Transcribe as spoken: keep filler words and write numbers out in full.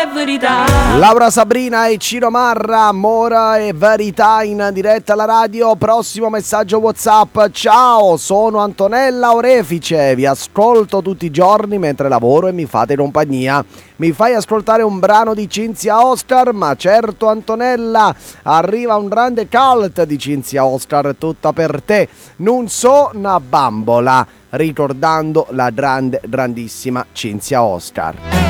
verità. Laura Sabrina e Ciro Marra, Amore e Verità in diretta alla radio. Prossimo messaggio WhatsApp. Ciao, sono Antonella Orefice, vi ascolto tutti i giorni mentre lavoro e mi fate compagnia. Mi fai ascoltare un brano di Cinzia Oscar? Ma certo Antonella, arriva un grande cult di Cinzia Oscar, tutta per te. Non so una bambola, ricordando la grande, grandissima Cinzia Oscar.